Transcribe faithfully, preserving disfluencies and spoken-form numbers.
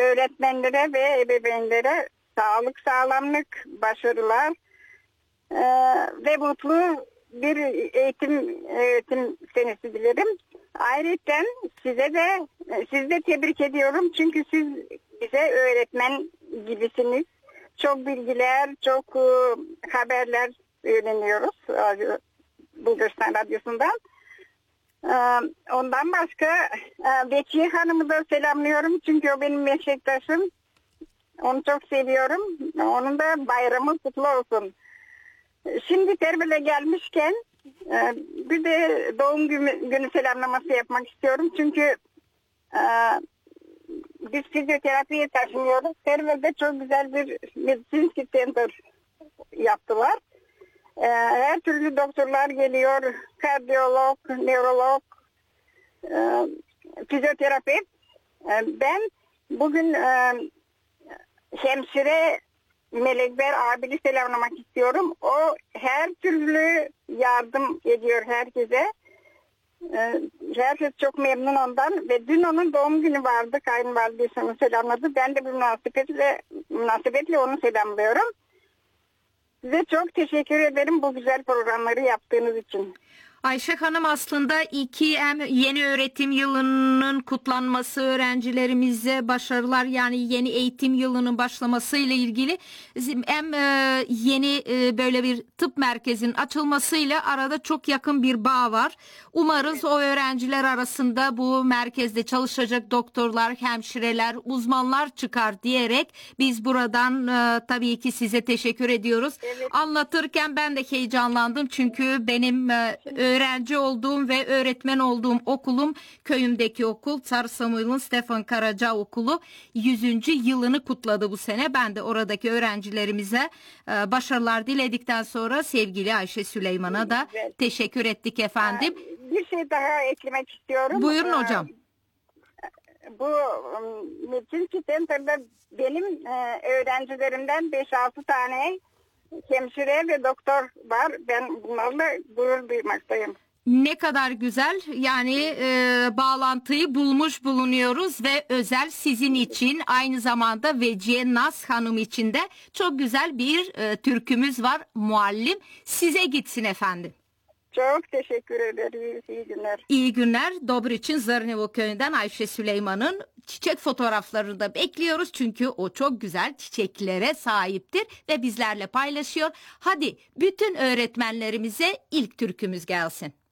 öğretmenlere ve ebeveynlere sağlık, sağlamlık, başarılar e, ve mutlu bir eğitim eğitim senesi dilerim. Ayrıca size de sizi de tebrik ediyorum çünkü siz bize öğretmen gibisiniz. Çok bilgiler, çok e, haberler öğreniyoruz e, Bulgaristan Radyosu'ndan. E, ondan başka e, Vekiye Hanım'ı da selamlıyorum çünkü o benim meslektaşım. Onu çok seviyorum. Onun da bayramı kutlu olsun. Şimdi Terbil'e gelmişken e, bir de doğum günü, günü selamlaması yapmak istiyorum. Çünkü e, biz fizyoterapiye taşınıyoruz. Terbil'de çok güzel bir medicinski center yaptılar. E, her türlü doktorlar geliyor. Kardiyolog, nörolog, e, fizyoterapi. E, ben bugün e, hemşire Melekber abini selamlamak istiyorum. O her türlü yardım ediyor herkese. Ee, herkes çok memnun ondan. Ve dün onun doğum günü vardı. Kayınvalidesi onu selamladı. Ben de bu münasebetle, münasebetle onu selamlıyorum. Size çok teşekkür ederim bu güzel programları yaptığınız için. Ayşe Hanım, aslında iki hem yeni öğretim yılının kutlanması, öğrencilerimize başarılar, yani yeni eğitim yılının başlamasıyla ilgili hem yeni böyle bir tıp merkezinin açılmasıyla arada çok yakın bir bağ var. Umarız o öğrenciler arasında bu merkezde çalışacak doktorlar, hemşireler, uzmanlar çıkar diyerek biz buradan tabii ki size teşekkür ediyoruz. Evet. Anlatırken ben de heyecanlandım çünkü benim öğrenci olduğum ve öğretmen olduğum okulum köyümdeki okul Tsar Samuil'in Stefan Karaca Okulu yüzüncü yılını kutladı bu sene. Ben de oradaki öğrencilerimize başarılar diledikten sonra sevgili Ayşe Süleyman'a da teşekkür ettik efendim. Bir şey daha eklemek istiyorum. Buyurun hocam. Bu Medicinski Center'da benim öğrencilerimden beş altı tane hemşire ve doktor var. Ben bunlarla gurur duymaktayım. Ne kadar güzel, yani e, bağlantıyı bulmuş bulunuyoruz ve özel sizin için, aynı zamanda Vecihe Naz Hanım için de çok güzel bir e, türkümüz var. Muallim size gitsin efendim. Çok teşekkür ederiz. İyi günler. İyi günler. Dobriçin Zrnevo köyünden Ayşe Süleyman'ın çiçek fotoğraflarını da bekliyoruz. Çünkü o çok güzel çiçeklere sahiptir ve bizlerle paylaşıyor. Hadi bütün öğretmenlerimize ilk türkümüz gelsin.